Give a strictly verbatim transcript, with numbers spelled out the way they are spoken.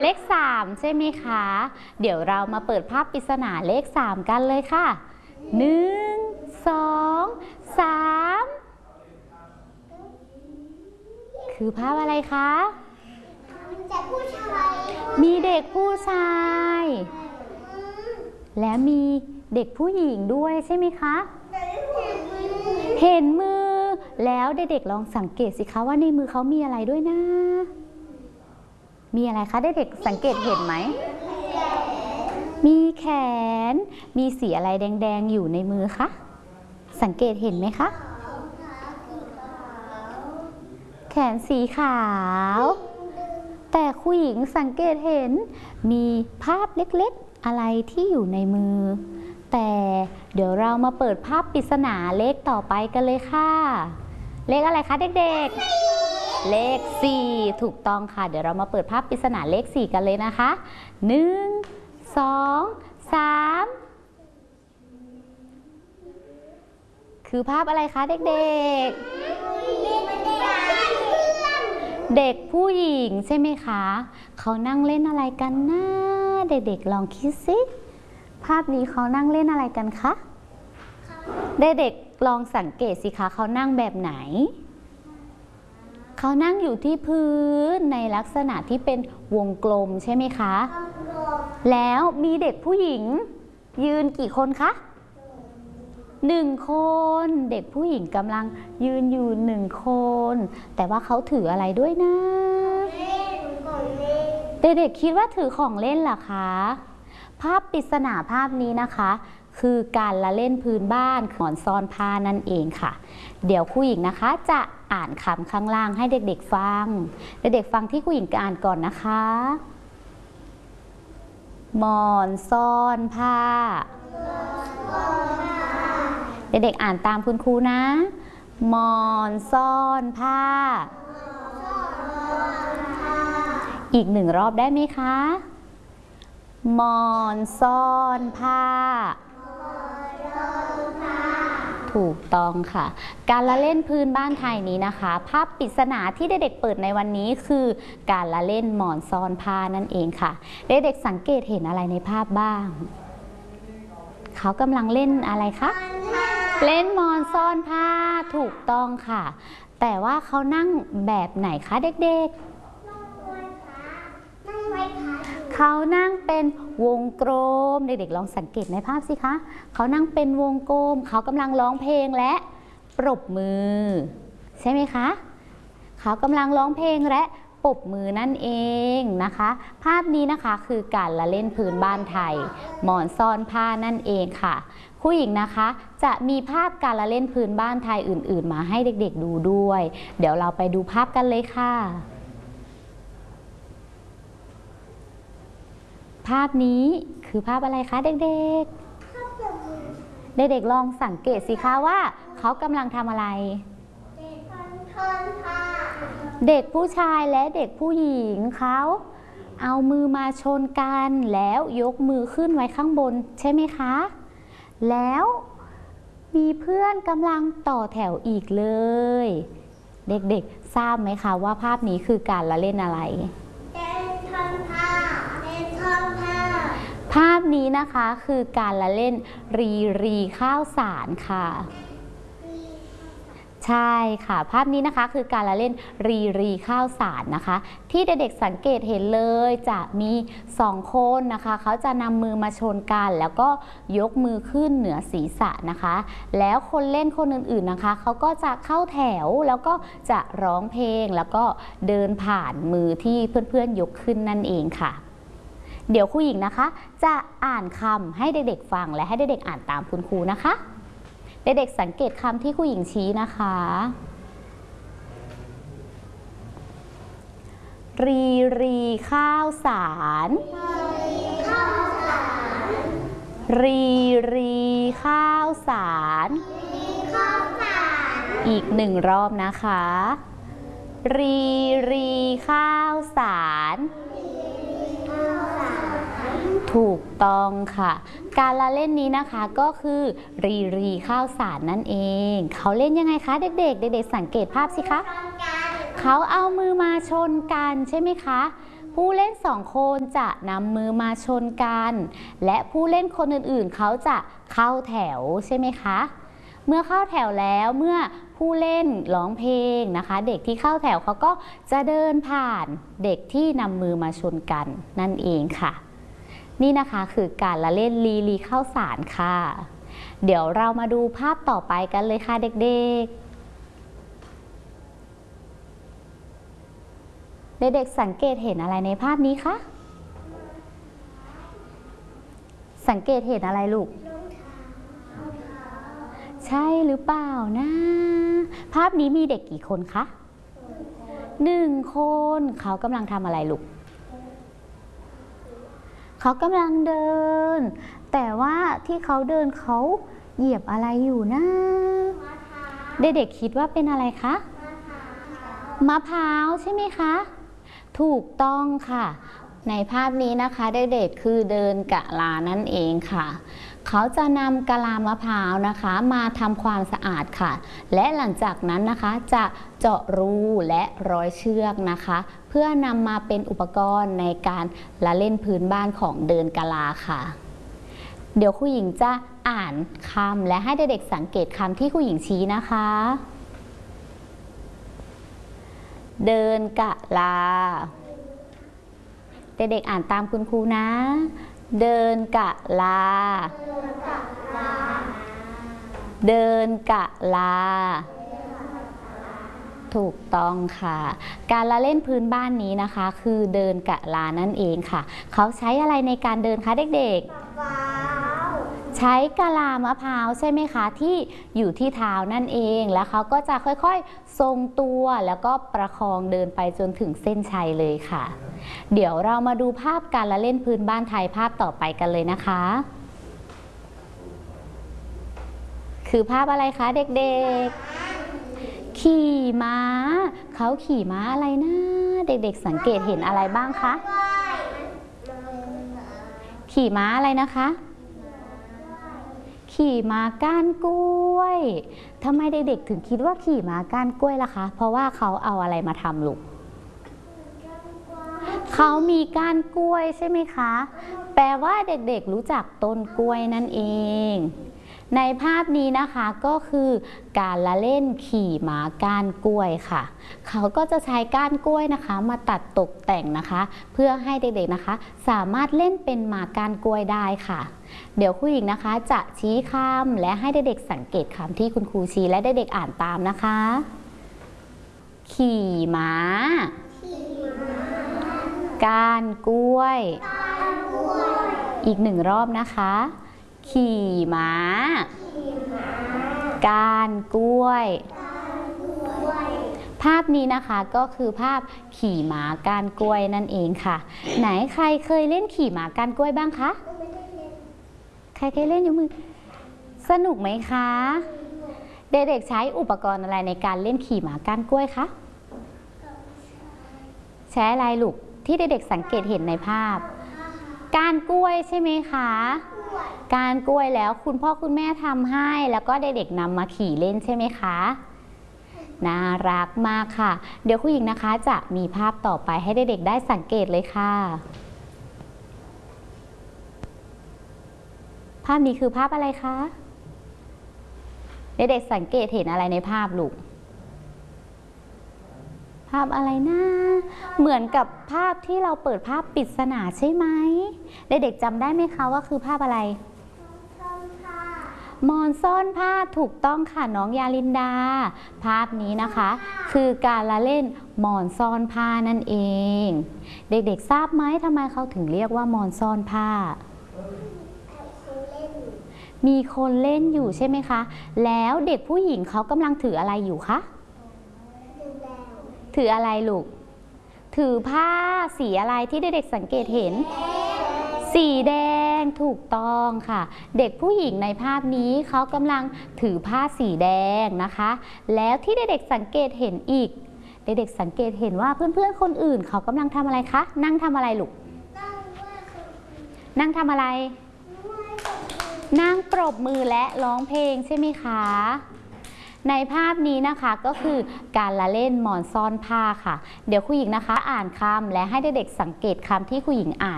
เลขสามใช่ไหมคะเดี๋ยวเรามาเปิดภาพปริศนาเลขสามกันเลยค่ะหนึ่งสองสามคือภาพอะไรคะเด็กผู้ชายมีเด็กผู้ชายและมีเด็กผู้หญิงด้วยใช่ไหมคะเห็นมือแล้วเด็กๆลองสังเกตสิคะว่าในมือเขามีอะไรด้วยนะมีอะไรคะเด็กๆสังเกตเห็นไหมมีแขนมีสีอะไรแดงๆอยู่ในมือคะสังเกตเห็นไหมคะแขนสีขาวแต่ผู้หญิงสังเกตเห็นมีภาพเล็กๆอะไรที่อยู่ในมือแต่เดี๋ยวเรามาเปิดภาพปริศนาเลขต่อไปกันเลยค่ะเลขอะไรคะเด็กๆเลขสี่ถูกต้องค่ะเดี๋ยวเรามาเปิดภาพปริศนาเลขสี่กันเลยนะคะหนึ่งสองสามคือภาพอะไรคะเด็กๆเด็กผู้หญิงใช่ไหมคะเขานั่งเล่นอะไรกันนะเด็กๆลองคิดสิภาพนี้เขานั่งเล่นอะไรกันคะเด็กๆลองสังเกตสิคะเขานั่งแบบไหนเขานั่งอยู่ที่พื้นในลักษณะที่เป็นวงกลมใช่ไหมคะแล้วมีเด็กผู้หญิงยืนกี่คนคะหนึ่งคนเด็กผู้หญิงกำลังยืนอยู่หนึ่งคนแต่ว่าเขาถืออะไรด้วยนะเด็กๆคิดว่าถือของเล่นเหรอคะภาพปริศนาภาพนี้นะคะคือการละเล่นพื้นบ้านหมอนซ่อนผ้านั่นเองค่ะเดี๋ยวครูหญิงนะคะจะอ่านคำข้างล่างให้เด็กๆฟังเด็กๆฟังที่ครูหญิงอ่านก่อนนะคะหมอนซ่อนผ้าเด็กๆอ่านตามคุณครูนะหมอนซ่อนผ้าอีกหนึ่งรอบได้ไหมคะหมอนซ่อนผ้าถูกต้องค่ะการละเล่นพื้นบ้านไทยนี้นะคะภาพปริศนาที่เด็กๆเปิดในวันนี้คือการละเล่นหมอนซ่อนผ้านั่นเองค่ะเด็กๆสังเกตเห็นอะไรในภาพบ้างเขากำลังเล่นอะไรคะเล่นหมอนซ่อนผ้าถูกต้องค่ะแต่ว่าเขานั่งแบบไหนคะเด็กๆเขานั่งเป็นวงกลมเด็กๆลองสังเกตในภาพสิคะเขานั่งเป็นวงกลมเขากำลังร้องเพลงและปรบมือใช่ไหมคะเขากำลังร้องเพลงและปรบมือนั่นเองนะคะภาพนี้นะคะคือการละเล่นพื้นบ้านไทยหมอนซ่อนผ้านั่นเองค่ะผู้หญิงนะคะจะมีภาพการละเล่นพื้นบ้านไทยอื่นๆมาให้เด็กๆดูด้วยเดี๋ยวเราไปดูภาพกันเลยค่ะภาพนี้คือภาพอะไรคะเด็กๆเด็กๆลองสังเกตสิคะว่าเขากำลังทำอะไรเด็กผู้ชายและเด็กผู้หญิงเขาเอามือมาชนกันแล้วยกมือขึ้นไว้ข้างบนใช่ไหมคะแล้วมีเพื่อนกำลังต่อแถวอีกเลยเด็กๆทราบไหมคะว่าภาพนี้คือการละเล่นอะไรภาพนี้นะคะคือการละเล่นรีรีข้าวสารค่ะใช่ค่ะภาพนี้นะคะคือการละเล่นรีรีข้าวสารนะคะที่เด็กๆสังเกตเห็นเลยจะมีสองคนนะคะเขาจะนำมือมาชนกันแล้วก็ยกมือขึ้นเหนือศีรษะนะคะแล้วคนเล่นคนอื่นๆนะคะเขาก็จะเข้าแถวแล้วก็จะร้องเพลงแล้วก็เดินผ่านมือที่เพื่อนๆยกขึ้นนั่นเองค่ะเดี๋ยวครูหญิงนะคะจะอ่านคำให้เด็กๆฟังและให้เด็กๆอ่านตามคุณครูนะคะเด็กๆสังเกตคำที่ครูหญิงชี้นะคะรีรีข้าวสารรีรีข้าวสารอีกหนึ่งรอบนะคะรีรีข้าวสารถูกต้องค่ะการละเล่นนี้นะคะก็คือรีรีข้าวสารนั่นเองเขาเล่นยังไงคะเด็กๆเด็กๆสังเกตภาพสิคะเขาเอามือมาชนกันใช่ไหมคะผู้เล่นสองคนจะนำมือมาชนกัน และผู้เล่นคนอื่นๆเขาจะเข้าแถวใช่ไหมคะเมื่อเข้าแถวแล้วเมื่อผู้เล่นร้องเพลงนะคะเด็กที่เข้าแถวเขาก็จะเดินผ่านเด็กที่นำมือมาชนกันนั่นเองค่ะนี่นะคะคือการละเล่นลีลีข้าวสารค่ะเดี๋ยวเรามาดูภาพต่อไปกันเลยค่ะเด็กๆเด็กๆสังเกตเห็นอะไรในภาพนี้คะสังเกตเห็นอะไรลูกใช่หรือเปล่านะภาพนี้มีเด็กกี่คนคะหนึ่งคนเขากำลังทำอะไรลูกเขากำลังเดินแต่ว่าที่เขาเดินเขาเหยียบอะไรอยู่นะเด็กๆคิดว่าเป็นอะไรคะมะพร้าวใช่ไหมคะถูกต้องค่ะในภาพนี้นะคะเด็กๆคือเดินกะลานั่นเองค่ะเขาจะนำกะลามะพร้าวนะคะมาทำความสะอาดค่ะและหลังจากนั้นนะคะจะเจาะรูและร้อยเชือกนะคะเพื่อนำมาเป็นอุปกรณ์ในการละเล่นพื้นบ้านของเดินกะลาค่ะเดี๋ยวครูหญิงจะอ่านคำและให้เด็กๆสังเกตคำที่ครูหญิงชี้นะคะเดินกะลาเด็กๆอ่านตามคุณครูนะเดินกะลาเดินกะลาถูกต้องค่ะการละเล่นพื้นบ้านนี้นะคะคือเดินกะลานั่นเองค่ะเขาใช้อะไรในการเดินคะเด็กๆใช้กะลามะพร้าวใช่ไหมคะที่อยู่ที่เท้านั่นเองแล้วเขาก็จะค่อยๆทรงตัวแล้วก็ประคองเดินไปจนถึงเส้นชัยเลยค่ะเดี๋ยวเรามาดูภาพการละเล่นพื้นบ้านไทยภาพต่อไปกันเลยนะคะคือภาพอะไรคะเด็กๆขี่ม้าเขาขี่ม้าอะไรนะเด็กๆสังเกตเห็นอะไรบ้างคะขี่ม้าอะไรนะคะขี่ม้าก้านกล้วยทำไมเด็กๆถึงคิดว่าขี่ม้าก้านกล้วยล่ะคะเพราะว่าเขาเอาอะไรมาทำลูกเขามีก้านกล้วยใช่ไหมคะแปลว่าเด็กๆรู้จักต้นกล้วยนั่นเองในภาพนี้นะคะก็คือการละเล่นขี่ม้าก้านกล้วยค่ะเขาก็จะใช้ก้านกล้วยนะคะมาตัดตกแต่งนะคะเพื่อให้เด็กๆนะคะสามารถเล่นเป็นม้าก้านกล้วยได้ค่ะเดี๋ยวครูหญิงนะคะจะชี้คำและให้เด็กๆสังเกตคำที่คุณครูชี้และเด็กๆอ่านตามนะคะขี่ม้าก้านกล้วยอีกหนึ่งรอบนะคะขี่ม้าก้านกล้วยภาพนี้นะคะก็คือภาพขี่ม้าก้านกล้วยนั่นเองค่ะไหนใครเคยเล่นขี่ม้าก้านกล้วยบ้างคะใครเคยเล่นยกมือสนุกไหมคะเด็กๆใช้อุปกรณ์อะไรในการเล่นขี่ม้าก้านกล้วยคะใช้อะไรลูกที่เด็กๆสังเกตเห็นในภาพก้านกล้วยใช่ไหมคะก้านกล้วยแล้วคุณพ่อคุณแม่ทำให้แล้วก็เด็กๆนำมาขี่เล่นใช่ไหมคะน่ารักมากค่ะเดี๋ยวครูหญิงนะคะจะมีภาพต่อไปให้เด็กๆได้สังเกตเลยค่ะภาพนี้คือภาพอะไรคะเด็กๆสังเกตเห็นอะไรในภาพลูกภาพอะไรนะเหมือนกับภาพที่เราเปิดภาพปริศนาใช่ไหมเด็กๆจำได้ไหมคะว่าคือภาพอะไรหมอนซ่อนผ้าถูกต้องค่ะน้องยาลินดาภาพนี้นะคะคือการละเล่นหมอนซ่อนผ้านั่นเองเด็กๆทราบไหมทำไมเขาถึงเรียกว่าหมอนซ่อนผ้ามีคนเล่นอยู่ใช่ไหมคะแล้วเด็กผู้หญิงเขากำลังถืออะไรอยู่คะถืออะไรลูกถือผ้าสีอะไรที่เด็กๆสังเกตเห็นสีแดงถูกต้องค่ะเด็กผู้หญิงในภาพนี้เขากำลังถือผ้าสีแดงนะคะแล้วที่เด็กๆสังเกตเห็นอีกเด็กๆสังเกตเห็นว่าเพื่อนๆคนอื่นเขากำลังทำอะไรคะนั่งทำอะไรลูกนั่งทำอะไรนั่งปรบมือและร้องเพลงใช่ไหมคะในภาพนี้นะคะก็คือการละเล่นหมอนซ่อนผ้าค่ะเดี๋ยวครูหญิงนะคะอ่านคำและให้เด็กๆสังเกตคำที่ครูหญิงอ่าน